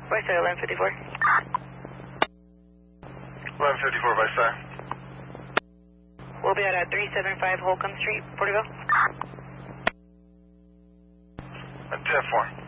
Vice 1154. 1154 Vice. We'll be at 375 Holcomb Street, Porterville. 10-4.